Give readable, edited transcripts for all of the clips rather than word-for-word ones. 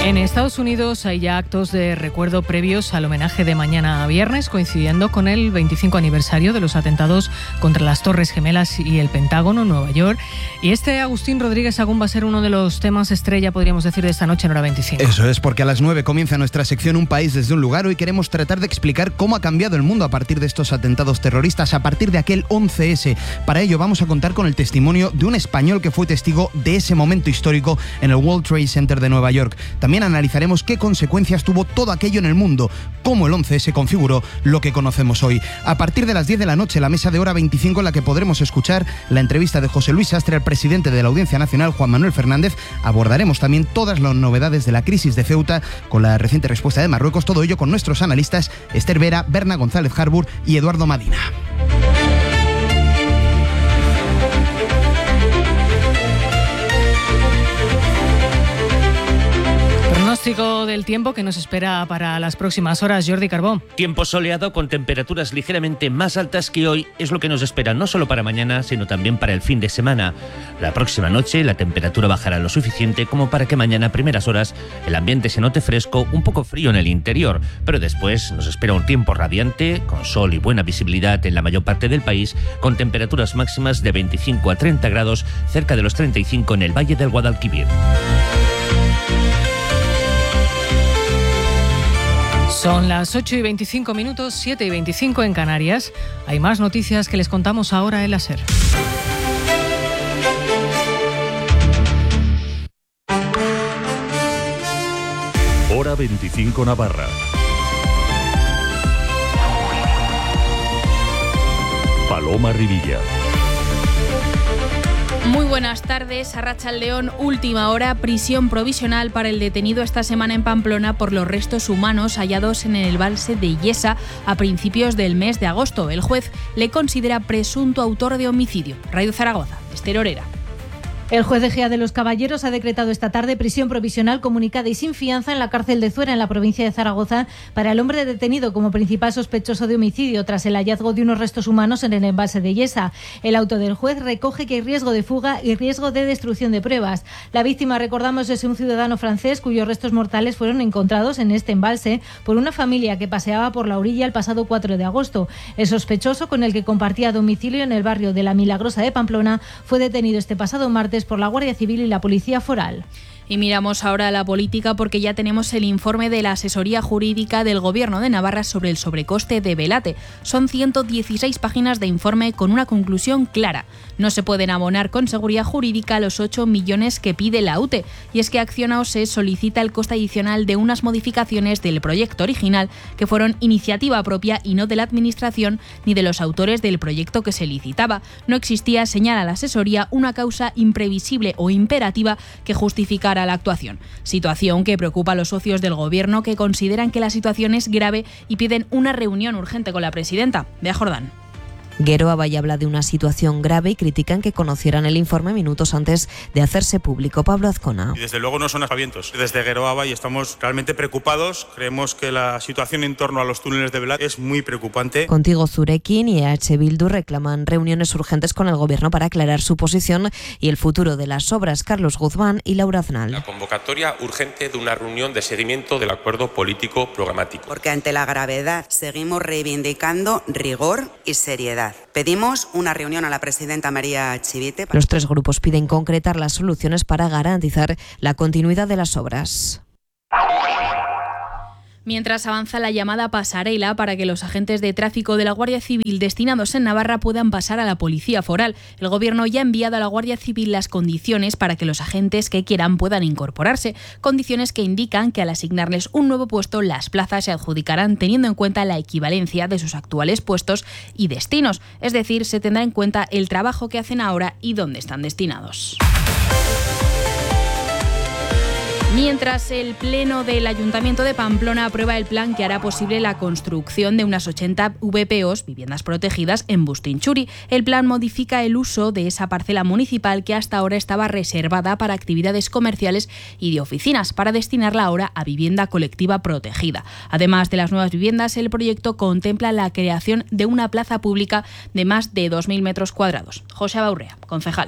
En Estados Unidos hay ya actos de recuerdo previos al homenaje de mañana a viernes, coincidiendo con el 25 aniversario de los atentados contra las Torres Gemelas y el Pentágono en Nueva York. Y Agustín Rodríguez Sagún va a ser uno de los temas estrella, podríamos decir, de esta noche en Hora 25. Eso es, porque a las 9 comienza nuestra sección Un País desde un Lugar. Hoy queremos tratar de explicar cómo ha cambiado el mundo a partir de estos atentados terroristas, a partir de aquel 11S. Para ello vamos a contar con el testimonio de un español que fue testigo de ese momento histórico en el World Trade Center de Nueva York. También analizaremos qué consecuencias tuvo todo aquello en el mundo, cómo el 11S configuró lo que conocemos hoy. A partir de las 10 de la noche, la mesa de Hora 25, en la que podremos escuchar la entrevista de José Luis Sastre al presidente de la Audiencia Nacional, Juan Manuel Fernández. Abordaremos también todas las novedades de la crisis de Ceuta, con la reciente respuesta de Marruecos, todo ello con nuestros analistas Esther Vera, Berna González Harbour y Eduardo Madina. Pronóstico del tiempo que nos espera para las próximas horas, Jordi Carbó. Tiempo soleado con temperaturas ligeramente más altas que hoy es lo que nos espera no solo para mañana, sino también para el fin de semana. La próxima noche la temperatura bajará lo suficiente como para que mañana a primeras horas el ambiente se note fresco, un poco frío en el interior, pero después nos espera un tiempo radiante, con sol y buena visibilidad en la mayor parte del país, con temperaturas máximas de 25 a 30 grados, cerca de los 35 en el Valle del Guadalquivir. Son las 8:25, 7:25 en Canarias. Hay más noticias que les contamos ahora en la SER. Hora 25 Navarra. Paloma Rivilla. Muy buenas tardes. Arratsaldeón, última hora. Prisión provisional para el detenido esta semana en Pamplona por los restos humanos hallados en el embalse de Illesa a principios del mes de agosto. El juez le considera presunto autor de homicidio. Radio Zaragoza, Esther Orera. El juez de Gea de los Caballeros ha decretado esta tarde prisión provisional comunicada y sin fianza en la cárcel de Zuera, en la provincia de Zaragoza, para el hombre detenido como principal sospechoso de homicidio tras el hallazgo de unos restos humanos en el embalse de Illesa. El auto del juez recoge que hay riesgo de fuga y riesgo de destrucción de pruebas. La víctima, recordamos, es un ciudadano francés cuyos restos mortales fueron encontrados en este embalse por una familia que paseaba por la orilla el pasado 4 de agosto. El sospechoso, con el que compartía domicilio en el barrio de La Milagrosa de Pamplona, fue detenido este pasado martes por la Guardia Civil y la Policía Foral. Y miramos ahora a la política porque ya tenemos el informe de la asesoría jurídica del Gobierno de Navarra sobre el sobrecoste de Velate. Son 116 páginas de informe con una conclusión clara. No se pueden abonar con seguridad jurídica los 8 millones que pide la UTE. Y es que Acciona OSE solicita el coste adicional de unas modificaciones del proyecto original que fueron iniciativa propia y no de la Administración ni de los autores del proyecto que se licitaba. No existía, señala la asesoría, una causa imprevisible o imperativa que justificara la actuación. Situación que preocupa a los socios del Gobierno, que consideran que la situación es grave y piden una reunión urgente con la presidenta. Bea Jordán. Geroa Bay habla de una situación grave y critican que conocieran el informe minutos antes de hacerse público. Pablo Azcona. Y desde luego no son aspavientos. Desde Geroa Bay estamos realmente preocupados. Creemos que la situación en torno a los túneles de Velate es muy preocupante. Contigo Zurekin y EH Bildu reclaman reuniones urgentes con el Gobierno para aclarar su posición y el futuro de las obras. Carlos Guzmán y Laura Aznal. La convocatoria urgente de una reunión de seguimiento del acuerdo político programático. Porque ante la gravedad seguimos reivindicando rigor y seriedad. Pedimos una reunión a la presidenta María Chivite. Los tres grupos piden concretar las soluciones para garantizar la continuidad de las obras. Mientras avanza la llamada pasarela para que los agentes de tráfico de la Guardia Civil destinados en Navarra puedan pasar a la Policía Foral. El Gobierno ya ha enviado a la Guardia Civil las condiciones para que los agentes que quieran puedan incorporarse. Condiciones que indican que al asignarles un nuevo puesto, las plazas se adjudicarán teniendo en cuenta la equivalencia de sus actuales puestos y destinos. Es decir, se tendrá en cuenta el trabajo que hacen ahora y dónde están destinados. Mientras el Pleno del Ayuntamiento de Pamplona aprueba el plan que hará posible la construcción de unas 80 VPOs, viviendas protegidas, en Bustinchuri. El plan modifica el uso de esa parcela municipal que hasta ahora estaba reservada para actividades comerciales y de oficinas, para destinarla ahora a vivienda colectiva protegida. Además de las nuevas viviendas, el proyecto contempla la creación de una plaza pública de más de 2.000 metros cuadrados. José Baurrea, concejal.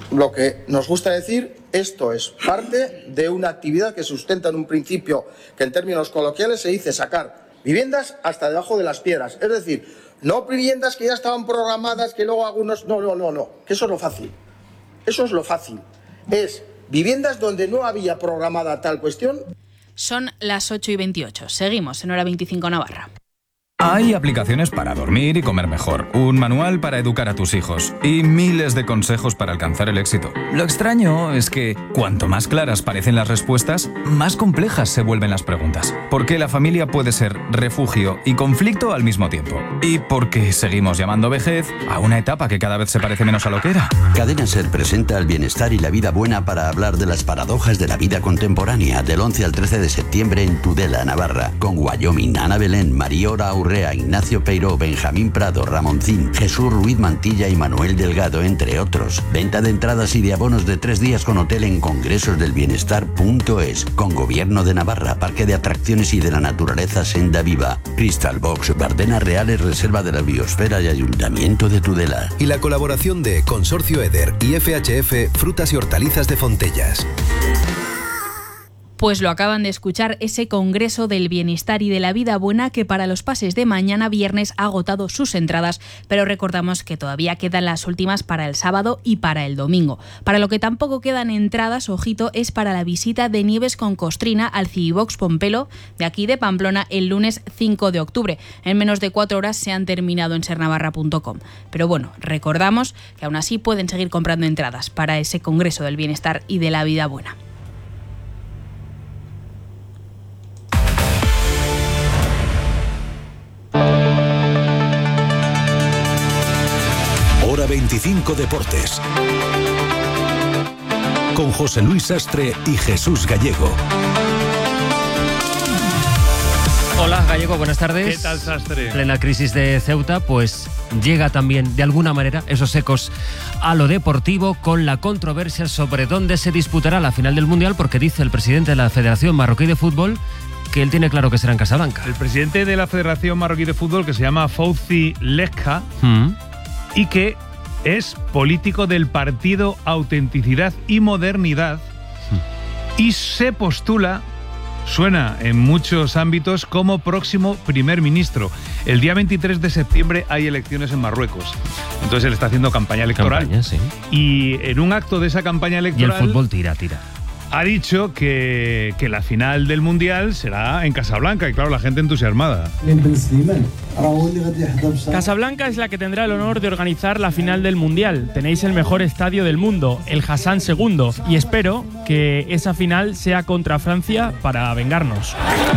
lo que nos gusta decir, esto es parte de una actividad que sustenta en un principio que en términos coloquiales se dice sacar viviendas hasta debajo de las piedras. Es decir, no viviendas que ya estaban programadas, que luego algunos... No, que eso es lo fácil. Eso es lo fácil. Es viviendas donde no había programada tal cuestión. Son las 8:28. Seguimos en Hora 25 Navarra. Hay aplicaciones para dormir y comer mejor, un manual para educar a tus hijos y miles de consejos para alcanzar el éxito. Lo extraño es que cuanto más claras parecen las respuestas, más complejas se vuelven las preguntas. Porque la familia puede ser refugio y conflicto al mismo tiempo. Y porque seguimos llamando vejez a una etapa que cada vez se parece menos a lo que era. Cadena SER presenta el bienestar y la vida buena para hablar de las paradojas de la vida contemporánea del 11 al 13 de septiembre en Tudela, Navarra, con Wyoming, Ana Belén, Mariora Aurrea, Ignacio Peiró, Benjamín Prado, Ramoncín, Jesús Ruiz Mantilla y Manuel Delgado, entre otros. Venta de entradas y de abonos de 3 días con hotel en congresosdelbienestar.es, con Gobierno de Navarra, Parque de Atracciones y de la Naturaleza Senda Viva, Crystal Box, Bardenas Reales, Reserva de la Biosfera y Ayuntamiento de Tudela. Y la colaboración de Consorcio Eder y FHF Frutas y Hortalizas de Fontellas. Pues lo acaban de escuchar, ese Congreso del Bienestar y de la Vida Buena que para los pases de mañana viernes ha agotado sus entradas, pero recordamos que todavía quedan las últimas para el sábado y para el domingo. Para lo que tampoco quedan entradas, ojito, es para la visita de Nieves con Costrina al Civivox Pompelo de aquí de Pamplona el lunes 5 de octubre. En menos de 4 horas se han terminado en sernavarra.com. Pero bueno, recordamos que aún así pueden seguir comprando entradas para ese Congreso del Bienestar y de la Vida Buena. Hora 25 Deportes. Con José Luis Sastre y Jesús Gallego. Hola Gallego, buenas tardes. ¿Qué tal, Sastre? Plena crisis de Ceuta, pues llega también de alguna manera esos ecos a lo deportivo con la controversia sobre dónde se disputará la final del Mundial, porque dice el presidente de la Federación Marroquí de Fútbol que él tiene claro que será en Casablanca. El presidente de la Federación Marroquí de Fútbol, que se llama Fouzi Lejka, y que es político del partido Autenticidad y Modernidad, y se postula, suena en muchos ámbitos, como próximo primer ministro. El día 23 de septiembre hay elecciones en Marruecos, entonces él está haciendo campaña electoral. Sí. Y en un acto de esa campaña electoral... Y el fútbol tira. Ha dicho que la final del Mundial será en Casablanca, y claro, la gente entusiasmada. Casablanca es la que tendrá el honor de organizar la final del Mundial. Tenéis el mejor estadio del mundo, el Hassan II, y espero que esa final sea contra Francia para vengarnos.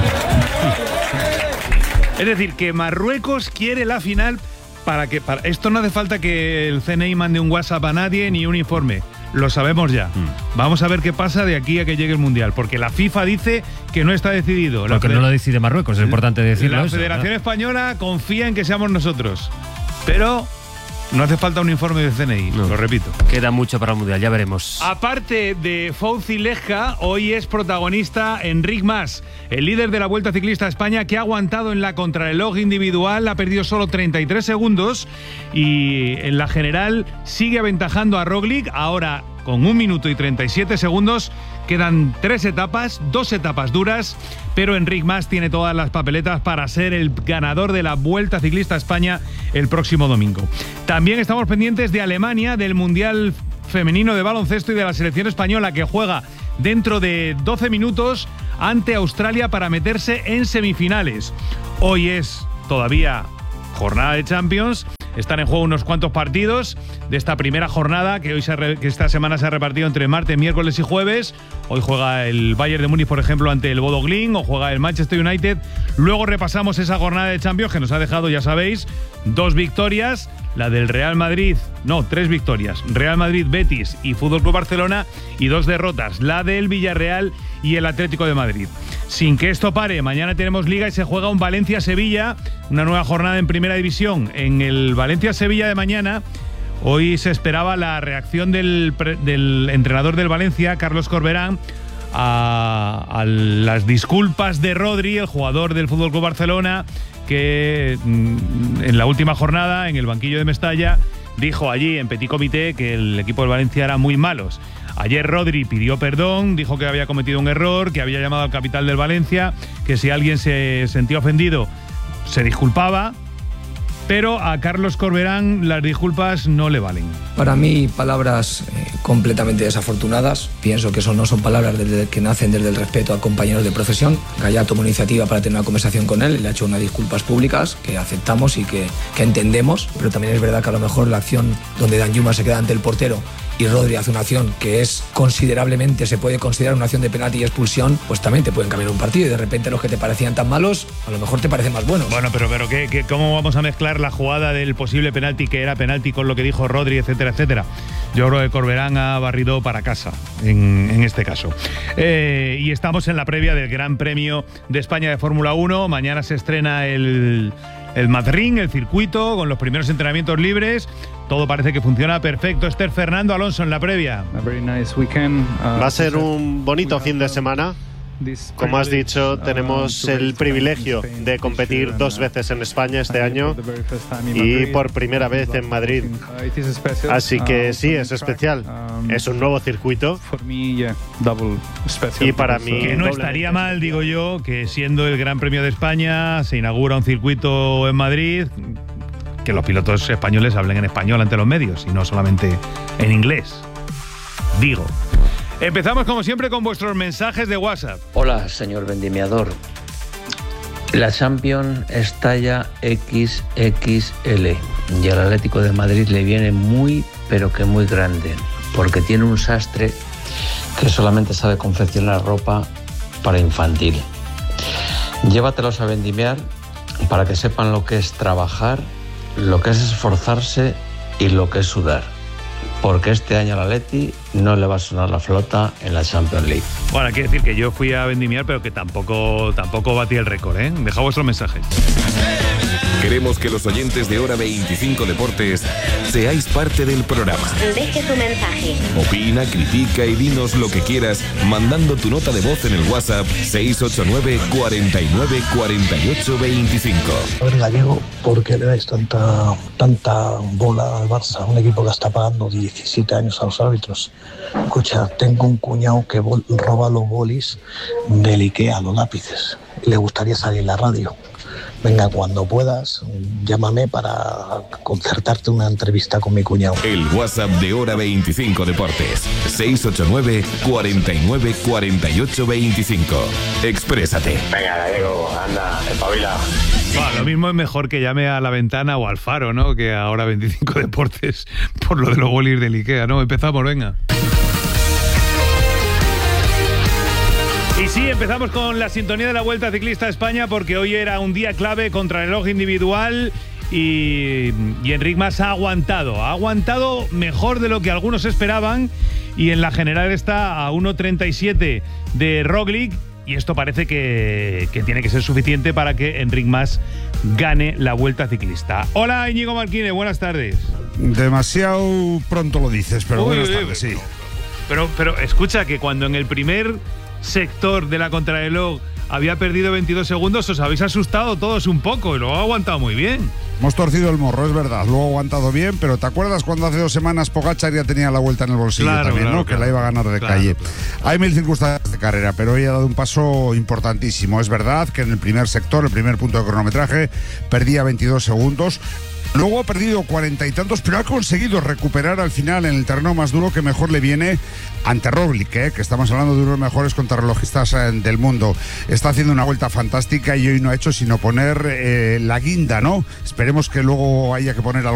Es decir, que Marruecos quiere la final para esto no hace falta que el CNI mande un WhatsApp a nadie ni un informe. Lo sabemos ya. Vamos a ver qué pasa de aquí a que llegue el Mundial, porque la FIFA dice que no está decidido. Porque no lo decide Marruecos, es importante decirlo. La Federación Española confía en que seamos nosotros, pero no hace falta un informe del CNI, lo repito. Queda mucho para el Mundial, ya veremos. Aparte de Fouzi Lejka, hoy es protagonista Enric Mas, el líder de la Vuelta Ciclista a España, que ha aguantado en la contrarreloj individual, ha perdido solo 33 segundos y en la general sigue aventajando a Roglic, ahora con 1 minuto y 37 segundos. Quedan 3 etapas, 2 etapas duras, pero Enric Mas tiene todas las papeletas para ser el ganador de la Vuelta Ciclista a España el próximo domingo. También estamos pendientes de Alemania, del Mundial Femenino de Baloncesto y de la selección española, que juega dentro de 12 minutos ante Australia para meterse en semifinales. Hoy es todavía jornada de Champions. Están en juego unos cuantos partidos de esta primera jornada que esta semana se ha repartido entre martes, miércoles y jueves. Hoy juega el Bayern de Múnich, por ejemplo, ante el Bodo Glimt, o juega el Manchester United. Luego repasamos esa jornada de Champions que nos ha dejado, ya sabéis, 2 victorias. La del Real Madrid, 3 victorias. Real Madrid, Betis y Fútbol Club Barcelona, y 2 derrotas, la del Villarreal y el Atlético de Madrid. Sin que esto pare, mañana tenemos Liga y se juega un Valencia-Sevilla, una nueva jornada en Primera División. En el Valencia-Sevilla de mañana, hoy se esperaba la reacción del entrenador del Valencia, Carlos Corberán, a las disculpas de Rodri, el jugador del Fútbol Club Barcelona, que en la última jornada, en el banquillo de Mestalla, dijo allí en Petit Comité que el equipo del Valencia era muy malos. Ayer Rodri pidió perdón, dijo que había cometido un error, que había llamado al capitán del Valencia, que si alguien se sentía ofendido se disculpaba, pero a Carlos Corberán las disculpas no le valen. Para mí, palabras completamente desafortunadas. Pienso que eso no son palabras que nacen desde el respeto a compañeros de profesión. Gaya tomó iniciativa para tener una conversación con él, le ha hecho unas disculpas públicas que aceptamos y que entendemos, pero también es verdad que a lo mejor la acción donde Danjuma se queda ante el portero y Rodri hace una acción que es considerablemente, se puede considerar una acción de penalti y expulsión, pues también te pueden cambiar un partido y de repente los que te parecían tan malos a lo mejor te parecen más buenos. Bueno, pero ¿cómo vamos a mezclar la jugada del posible penalti que era penalti con lo que dijo Rodri, etcétera, etcétera? Yo creo que Corberán ha barrido para casa en este caso. Y estamos en la previa del Gran Premio de España de Fórmula 1. Mañana se estrena el Madrid, el circuito, con los primeros entrenamientos libres. Todo parece que funciona perfecto. Esther Fernando Alonso en la previa. Va a ser un bonito fin de semana. Como has dicho, tenemos el privilegio de competir 2 veces en España este año y por primera vez en Madrid. Así que sí, es especial. Es un nuevo circuito. Y para mí... Que no estaría mal, digo yo, que siendo el Gran Premio de España se inaugura un circuito en Madrid, que los pilotos españoles hablen en español ante los medios y no solamente en inglés. Digo. Empezamos como siempre con vuestros mensajes de WhatsApp. Hola, señor vendimiador. La Champions está ya XXL y al Atlético de Madrid le viene muy, pero que muy grande, porque tiene un sastre que solamente sabe confeccionar ropa para infantil. Llévatelos a vendimiar para que sepan lo que es trabajar, lo que es esforzarse y lo que es sudar. Porque este año al Atleti no le va a sonar la flauta en la Champions League. Bueno, quiere decir que yo fui a vendimiar, pero que tampoco batí el récord, ¿eh? Deja vuestros mensajes. Queremos que los oyentes de Hora 25 Deportes seáis parte del programa. Deje tu mensaje. Opina, critica y dinos lo que quieras mandando tu nota de voz en el WhatsApp 689 49 48 25. A ver, Gallego, ¿por qué le dais tanta bola al Barça? Un equipo que está pagando 17 años a los árbitros. Escucha, tengo un cuñado que roba los bolis del Ikea, los lápices. Le gustaría salir en la radio. Venga, cuando puedas, llámame para concertarte una entrevista con mi cuñado. El WhatsApp de Hora 25 Deportes. 689 49 48 25. Exprésate. Venga, Gallego, anda, espabila. Bueno, lo mismo es mejor que llame a La Ventana o al Faro, ¿no? Que a Hora 25 Deportes por lo de los bolis del Ikea, ¿no? Empezamos, venga. Y sí, empezamos con la sintonía de la Vuelta Ciclista a España porque hoy era un día clave contra el reloj individual y Enric Mas ha aguantado mejor de lo que algunos esperaban y en la general está a 1.37 de Roglic y esto parece que tiene que ser suficiente para que Enric Mas gane la Vuelta Ciclista. Hola Íñigo Martínez, buenas tardes. Demasiado pronto lo dices, pero buenas tardes, sí. Pero escucha que cuando en el primer sector de la contrarreloj había perdido 22 segundos, os habéis asustado todos un poco y luego ha aguantado muy bien. Hemos torcido el morro, es verdad, luego ha aguantado bien, pero ¿te acuerdas cuando hace 2 semanas Pogačar ya tenía la vuelta en el bolsillo también, ¿no? Que la iba a ganar de calle. Hay 1000 circunstancias de carrera, pero hoy ha dado un paso importantísimo. Es verdad que en el primer sector, el primer punto de cronometraje, perdía 22 segundos. Luego ha perdido 40 y tantos, pero ha conseguido recuperar al final en el terreno más duro que mejor le viene ante Roglic, que estamos hablando de uno de los mejores contrarrelojistas del mundo. Está haciendo una vuelta fantástica y hoy no ha hecho sino poner la guinda, ¿no? Esperemos que luego haya que poner algo